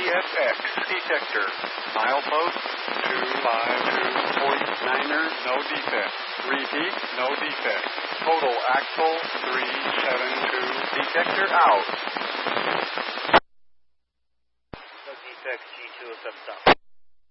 CFX detector. Milepost 252.9er, no defect. Repeat, no defect. Total axle 372. Detector out. No defects, G2 is up stop.